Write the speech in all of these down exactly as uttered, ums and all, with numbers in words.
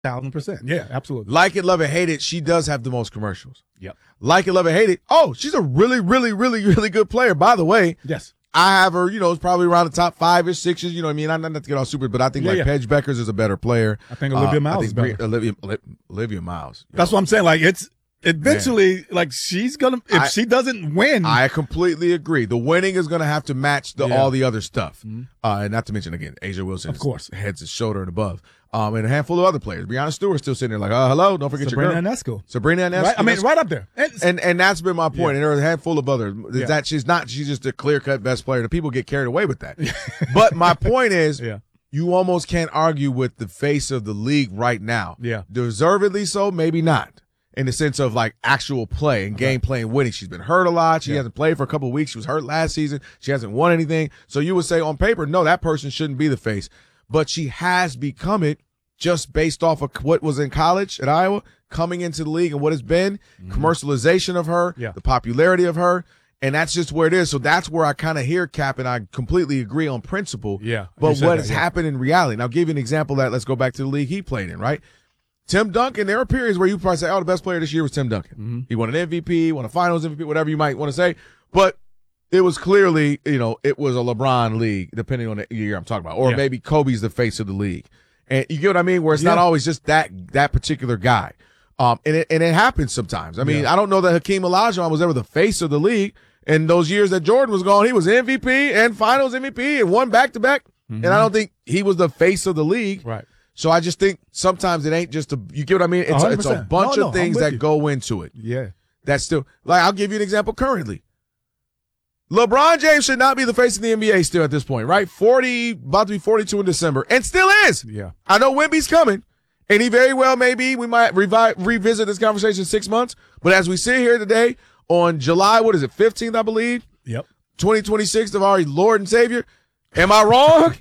Thousand percent. Yeah, absolutely. Like it, love it, hate it, she does have the most commercials. Yep. Like it, love it, hate it. Oh, she's a really, really, really, really good player. By the way, yes, I have her, you know, it's probably around the top five or sixes, you know what I mean? I'm not to get all super, but I think yeah, like yeah. Paige Beckers is a better player. I think Olivia uh, Miles I think is better. Bri- Olivia, Olivia Miles. That's know. what I'm saying. Like, it's eventually, like, she's going to, if I, she doesn't win. I completely agree. The winning is going to have to match the Yeah. all the other stuff. Mm-hmm. Uh, and not to mention, again, Asia Wilson, of course, heads and shoulder and above. Um, and a handful of other players. Brianna Stewart still sitting there like, oh, hello, don't forget Sabrina your girl. Ionescu. Sabrina Ionescu. Right? I mean, right up there. And, and and that's been my point. Yeah. And there are a handful of others. Yeah. That she's not, she's just a clear-cut best player. The people get carried away with that. But my point is, yeah. you almost can't argue with the face of the league right now. Yeah. Deservedly so, maybe not. In the sense of like actual play and game play and winning. She's been hurt a lot. She Yeah. hasn't played for a couple of weeks. She was hurt last season. She hasn't won anything. So you would say on paper, no, that person shouldn't be the face. But she has become it just based off of what was in college at Iowa, coming into the league and what it's been, mm-hmm. commercialization of her, yeah. the popularity of her. And that's just where it is. So that's where I kind of hear Cap, and I completely agree on principle. Yeah. But what that, has yeah. happened in reality? And I'll give you an example of that. Let's go back to the league he played in, right? Tim Duncan, there are periods where you probably say, oh, the best player this year was Tim Duncan. Mm-hmm. He won an M V P, won a finals M V P, whatever you might want to say. But it was clearly, you know, it was a LeBron league, depending on the year I'm talking about. Or yeah. maybe Kobe's the face of the league. And you get what I mean? Where it's yeah. not always just that that particular guy. Um, and it, and it happens sometimes. I mean, yeah. I don't know that Hakeem Olajuwon was ever the face of the league. And those years that Jordan was gone, he was M V P and finals M V P and won back-to-back. Mm-hmm. And I don't think he was the face of the league. Right. So I just think sometimes it ain't just a, you get what I mean? It's, a, it's a bunch no, no, of things that you. go into it. Yeah. That's still, like, I'll give you an example currently. LeBron James should not be the face of the N B A still at this point, right? forty, about to be forty-two in December, and still is. Yeah. I know Wemby's coming, and he very well may be. We might revi- revisit this conversation in six months. But as we sit here today on July, what is it, fifteenth, I believe? Yep. twenty twenty-six of our Lord and Savior. Am I wrong?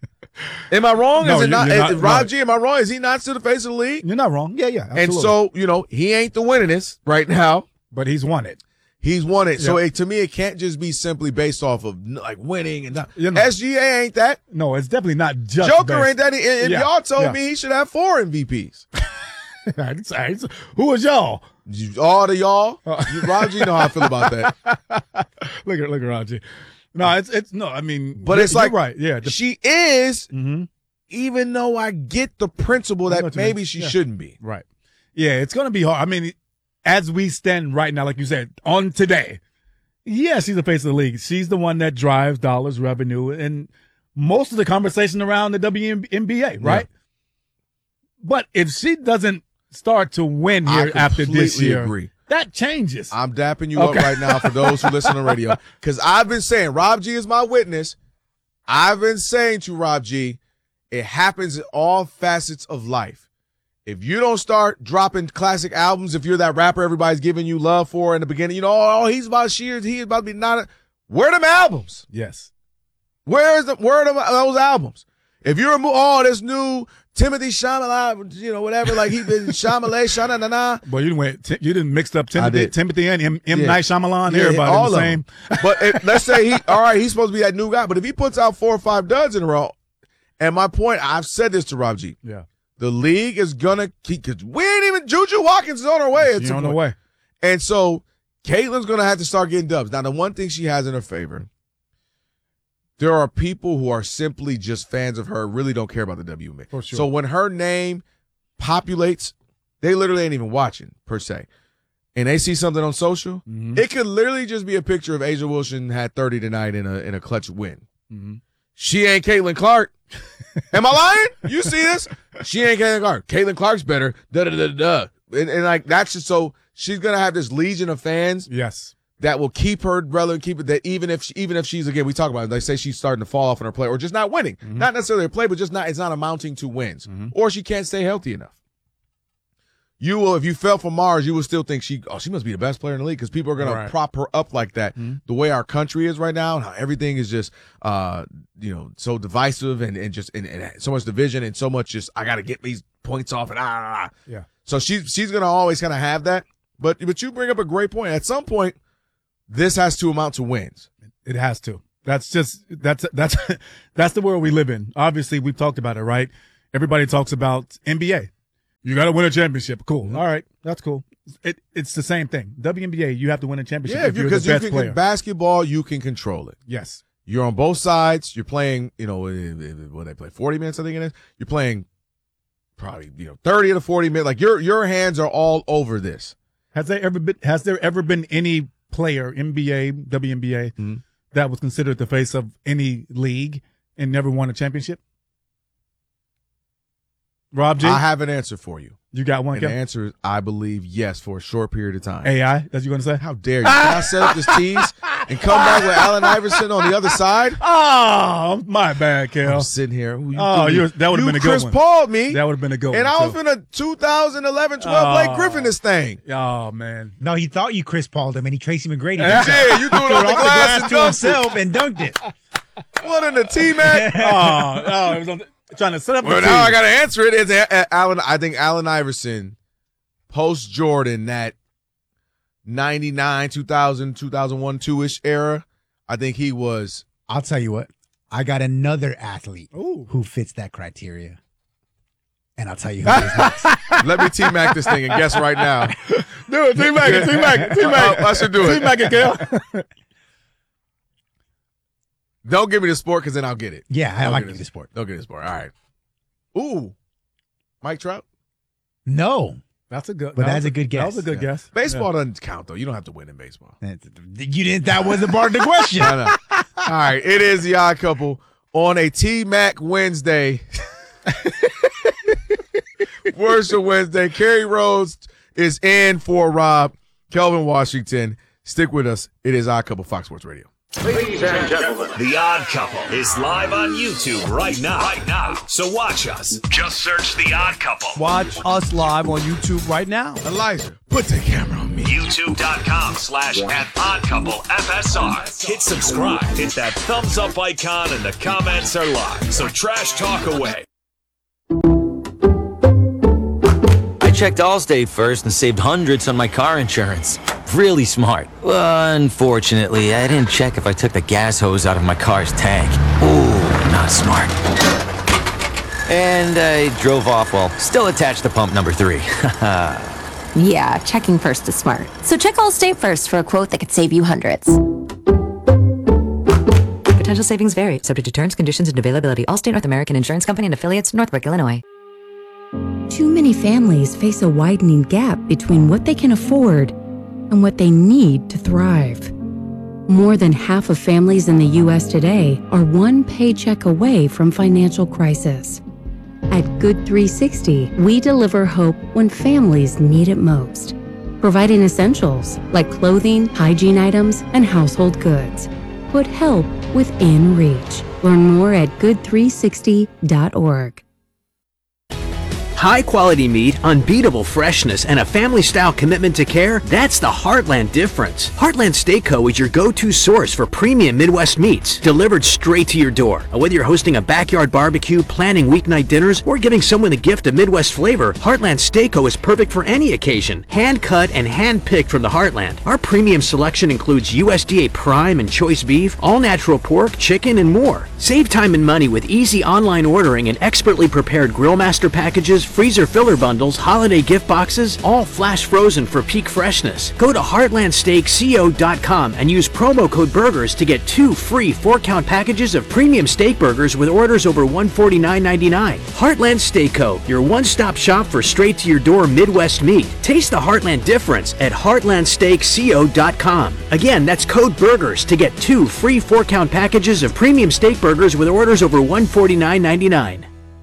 Am I wrong? No, is it not, not is, Rob no. G, am I wrong? Is he not still the face of the league? You're not wrong. Yeah, yeah. Absolutely. And so, you know, he ain't the winningest right now. But he's won it. He's won it. Yep. So it, to me, it can't just be simply based off of like winning and not. You know, S G A ain't that. No, it's definitely not just Joker based. ain't that. And, and Yeah, y'all told yeah. me he should have four M V Ps. Who was y'all? All the y'all. You, Roger, you know how I feel about that. look at look at Roger. No, it's it's no. I mean, But it's like, right. Yeah, the, she is. mm-hmm. Even though I get the principle that maybe she yeah. shouldn't be. Right. Yeah, it's gonna be hard. I mean, as we stand right now, like you said, on today, yeah, she's the face of the league. She's the one that drives dollars, revenue, and most of the conversation around the W N B A, right? Yeah. But if she doesn't start to win here after this year, agree. that changes. I'm dapping you okay. up right now for those who listen on radio. Because I've been saying, Rob G is my witness. I've been saying to Rob G, it happens in all facets of life. If you don't start dropping classic albums, if you're that rapper everybody's giving you love for in the beginning, you know, oh, he's about shears, he's about to be not a, where are them albums? Yes. Where is the where are them, those albums? If you're a oh, this new Timothy Chalamet, you know, whatever, like he been Chalamet, Shana na na. Well, you went you didn't mix up Timothy, Timothy and M, M. Yeah. Night Shyamalan. Yeah, Everybody all the of same. them. But if, let's say he, all right, he's supposed to be that new guy. But if he puts out four or five duds in a row, and my point, I've said this to Rob G. Yeah. The league is gonna keep, cause we ain't even, Juju Watkins is on her way. She's on her way. And so Caitlin's gonna have to start getting dubs. Now, the one thing she has in her favor, there are people who are simply just fans of her, really don't care about the W N B A. For sure. So when her name populates, they literally ain't even watching, per se. And they see something on social, mm-hmm. it could literally just be a picture of Asia Wilson had thirty tonight in a in a clutch win. Mm-hmm. She ain't Caitlin Clark. Am I lying? You see this? She ain't Caitlin Clark. Caitlin Clark's better. Da da da da. And, and like that's just so she's gonna have this legion of fans. Yes. That will keep her relevant, keep it that even if she, even if she's again we talk about it, they say she's starting to fall off in her play or just not winning, mm-hmm. not necessarily her play, but just not it's not amounting to wins, mm-hmm. or she can't stay healthy enough. You will, if you fell from Mars, you will still think she, oh, she must be the best player in the league because people are going right. to prop her up like that. Mm-hmm. The way our country is right now, and how everything is just, uh, you know, so divisive and, and just and, and so much division and so much just I got to get these points off and ah, ah, ah. Yeah. So she's she's going to always kind of have that. But but you bring up a great point. At some point, this has to amount to wins. It has to. That's just that's that's that's the world we live in. Obviously, we've talked about it, right? Everybody talks about N B A. You got to win a championship. Cool. Mm-hmm. All right. That's cool. It, it's the same thing. W N B A, you have to win a championship. Yeah, if you're because the you best can player. basketball, you can control it. Yes. You're on both sides. You're playing, you know, what they play, forty minutes, I think it is. You're playing probably, you know, thirty to forty minutes. Like your your hands are all over this. Has there ever been has there ever been any player, N B A, W N B A, mm-hmm. that was considered the face of any league and never won a championship? Rob G? I have an answer for you. You got one, and the answer is, I believe, yes, for a short period of time. A I, that's you going to say? How dare you? Can I set up this tease and come back with Allen Iverson on the other side? Oh, my bad, Kel. I'm sitting here. You oh, you, that would have been a good Chris one. Paul me. That would have been a good and one. And I was in a two thousand eleven twelve oh, Blake Griffin this thing. Oh, man. No, he thought you Chris Paul'd him, and he Tracy McGrady. Yeah, you threw it off the glass, glass to himself and dunked it. What in the T-Mac? oh, oh, it was on the, trying to set up well, the now team. I got to answer it. It's Allen. I think Allen Iverson, post Jordan, that ninety-nine, two thousand, two thousand one, two-ish era, I think he was. I'll tell you what. I got another athlete Ooh. who fits that criteria. And I'll tell you who it is next. Let me T-Mac this thing and guess right now. Do it, T-Mac it, T-Mac it, T-Mac it. I should do it. T-Mac it, Kel. Don't give me the sport because then I'll get it. Yeah, I Don't like the the sport. Don't give me the sport. All right. Ooh. Mike Trout? No. That's a good But that that's a, a good guess. That was a good yeah. guess. Baseball yeah. doesn't count, though. You don't have to win in baseball. You didn't. That wasn't part of the question. I know. All right. It is the Odd Couple on a T-Mac Wednesday. Worship Wednesday. Kerry Rhodes is in for Rob. Kelvin Washington. Stick with us. It is Odd Couple, Fox Sports Radio. Ladies and gentlemen, The Odd Couple is live on YouTube right now. Right now. So watch us. Just search The Odd Couple. Watch us live on YouTube right now. Elijah, put the camera on me. YouTube.com slash at Odd Couple F S R. Hit subscribe. Hit that thumbs up icon and the comments are live. So trash talk away. I checked Allstate first and saved hundreds on my car insurance. Really smart. Well, unfortunately, I didn't check if I took the gas hose out of my car's tank. Ooh, not smart. And I drove off while still attached to pump number three. Yeah, checking first is smart. So check Allstate first for a quote that could save you hundreds. Potential savings vary, subject to terms, conditions, and availability. Allstate North American Insurance Company and affiliates, Northbrook, Illinois. Too many families face a widening gap between what they can afford and what they need to thrive. More than half of families in the U S today are one paycheck away from financial crisis. At Good three sixty, we deliver hope when families need it most, providing essentials like clothing, hygiene items, and household goods. Put help within reach. Learn more at good three sixty dot org. High quality meat, unbeatable freshness, and a family style commitment to care, that's the Heartland difference. Heartland Steak Co. is your go-to source for premium Midwest meats, delivered straight to your door. Whether you're hosting a backyard barbecue, planning weeknight dinners, or giving someone the gift of Midwest flavor, Heartland Steak Co. is perfect for any occasion. Hand cut and hand picked from the Heartland. Our premium selection includes U S D A prime and choice beef, all natural pork, chicken, and more. Save time and money with easy online ordering and expertly prepared Grillmaster packages, freezer filler bundles, holiday gift boxes, all flash frozen for peak freshness. Go to heartland steak co dot com and use promo code BURGERS to get two free four-count packages of premium steak burgers with orders over one hundred forty-nine ninety-nine. Heartland Steak Co., your one-stop shop for straight-to-your-door Midwest meat. Taste the Heartland difference at heartland steak co dot com. Again, that's code BURGERS to get two free four-count packages of premium steak burgers with orders over one hundred forty-nine ninety-nine.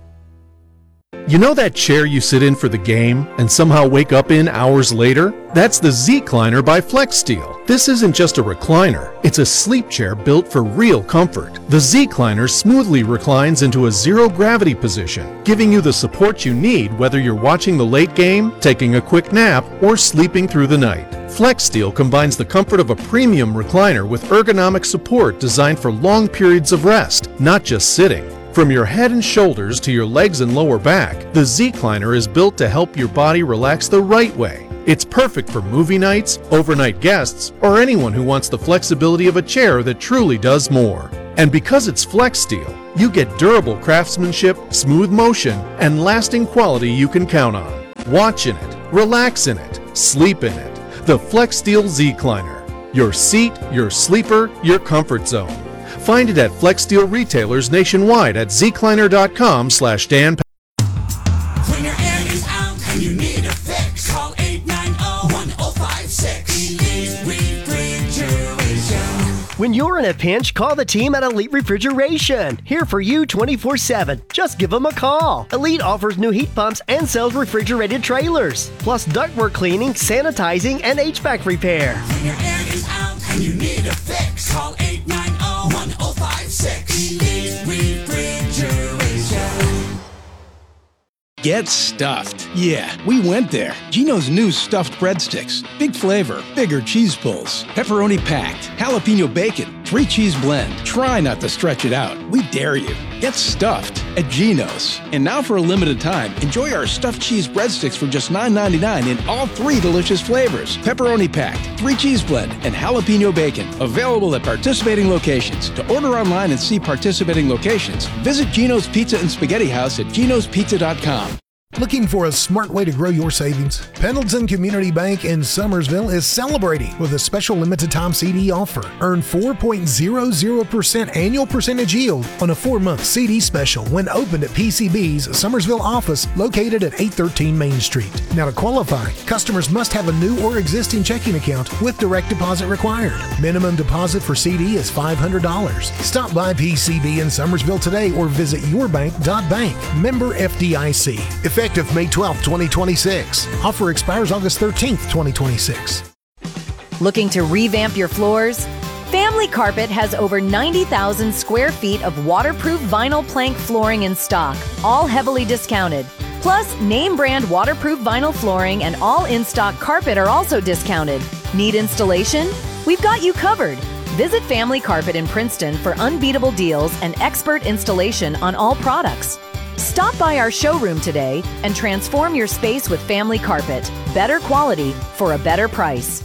You know that chair you sit in for the game and somehow wake up in hours later? That's the Z-Cliner by FlexSteel. This isn't just a recliner, it's a sleep chair built for real comfort. The Z-Cliner smoothly reclines into a zero-gravity position, giving you the support you need whether you're watching the late game, taking a quick nap, or sleeping through the night. FlexSteel combines the comfort of a premium recliner with ergonomic support designed for long periods of rest, not just sitting. From your head and shoulders to your legs and lower back, the Z-Cliner is built to help your body relax the right way. It's perfect for movie nights, overnight guests, or anyone who wants the flexibility of a chair that truly does more. And because it's FlexSteel, you get durable craftsmanship, smooth motion, and lasting quality you can count on. Watch in it, relax in it, sleep in it. The FlexSteel Z-Cliner. Your seat, your sleeper, your comfort zone. Find it at FlexSteel retailers nationwide at zcliner.com slash Dan. When your air is out and you need a fix, call eight nine zero, one zero five six. Elite Refrigeration. When you're in a pinch, call the team at Elite Refrigeration. Here for you twenty-four seven. Just give them a call. Elite offers new heat pumps and sells refrigerated trailers, plus ductwork cleaning, sanitizing, and H V A C repair. When your air is out and you need a fix, call eight nine zero, one zero five six. Elite Refrigeration. Get stuffed. Yeah, we went there. Geno's new stuffed breadsticks. Big flavor, bigger cheese pulls, pepperoni packed, jalapeno bacon, three cheese blend. Try not to stretch it out. We dare you. Get stuffed at Geno's. And now for a limited time, enjoy our stuffed cheese breadsticks for just nine ninety-nine in all three delicious flavors. Pepperoni packed, three cheese blend, and jalapeno bacon. Available at participating locations. To order online and see participating locations, visit Geno's Pizza and Spaghetti House at genos pizza dot com. Looking for a smart way to grow your savings? Pendleton Community Bank in Summersville is celebrating with a special limited time C D offer. Earn four point zero zero percent annual percentage yield on a four-month C D special when opened at P C B's Summersville office located at eight thirteen Main Street. Now to qualify, customers must have a new or existing checking account with direct deposit required. Minimum deposit for C D is five hundred dollars. Stop by P C B in Summersville today or visit yourbank dot bank. Member F D I C. Effective May twelfth, twenty twenty-six. Offer expires August thirteenth, twenty twenty-six. Looking to revamp your floors? Family Carpet has over ninety thousand square feet of waterproof vinyl plank flooring in stock, all heavily discounted. Plus, name brand waterproof vinyl flooring and all in-stock carpet are also discounted. Need installation? We've got you covered. Visit Family Carpet in Princeton for unbeatable deals and expert installation on all products. Stop by our showroom today and transform your space with Family Carpet. Better quality for a better price.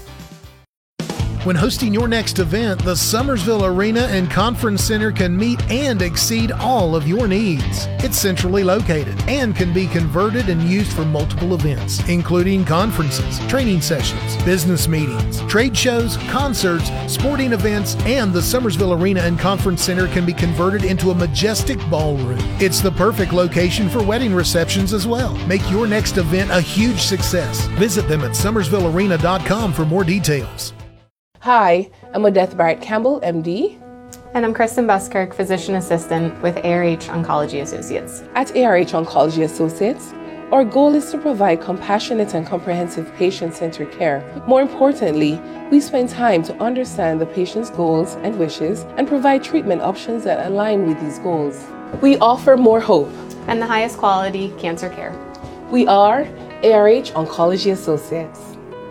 When hosting your next event, the Summersville Arena and Conference Center can meet and exceed all of your needs. It's centrally located and can be converted and used for multiple events, including conferences, training sessions, business meetings, trade shows, concerts, sporting events, and the Summersville Arena and Conference Center can be converted into a majestic ballroom. It's the perfect location for wedding receptions as well. Make your next event a huge success. Visit them at summersville arena dot com for more details. Hi, I'm Odette Barrett Campbell, M D. And I'm Kristen Buskirk, Physician Assistant with A R H Oncology Associates. At A R H Oncology Associates, our goal is to provide compassionate and comprehensive patient-centered care. More importantly, we spend time to understand the patient's goals and wishes and provide treatment options that align with these goals. We offer more hope and the highest quality cancer care. We are A R H Oncology Associates.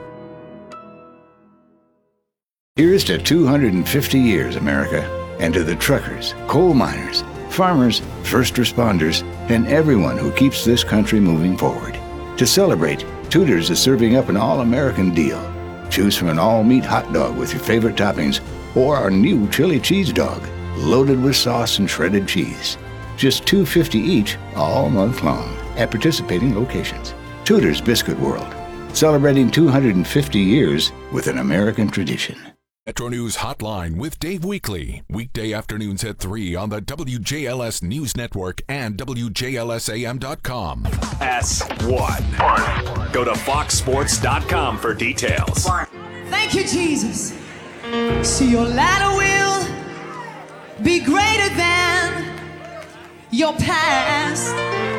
Here's to two hundred fifty years, America, and to the truckers, coal miners, farmers, first responders, and everyone who keeps this country moving forward. To celebrate, Tudor's is serving up an all-American deal. Choose from an all-meat hot dog with your favorite toppings or our new chili cheese dog, loaded with sauce and shredded cheese. Just two dollars and fifty cents each all month long at participating locations. Tudor's Biscuit World, celebrating two hundred fifty years with an American tradition. Metro News Hotline with Dave Weekly. Weekday afternoons at three on the W J L S News Network and W J L S A M dot com. S one. Go to fox sports dot com for details. Thank you, Jesus. So your ladder will be greater than your past.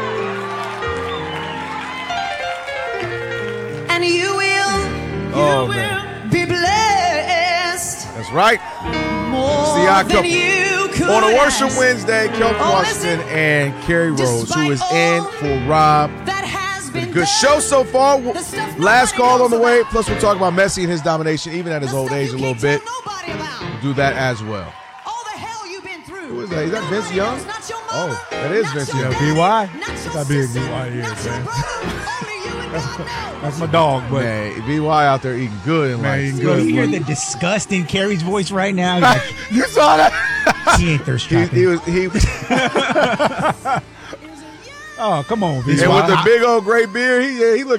And you will, oh, you man. will be blessed. That's right. It's the Odd Couple. On a Worship Wednesday, Kelvin Washington and Kerry Rose, who is in for Rob. Been a good show so far. Last call on the way. Plus, we'll talk about Messi and his domination, even at his old age, a little bit. We'll do that as well. Who is that? Is that Vince Young? Oh, that is Vince Young. B Y? That's how big B Y is, man. That's, that's my dog, but man, B Y out there eating good in life. So you hear the disgust in Kerry's voice right now? Like, you saw that? He ain't thirst trapping. He, he was he. Oh, come on, B Y. And with the big old gray beard, he yeah, he looked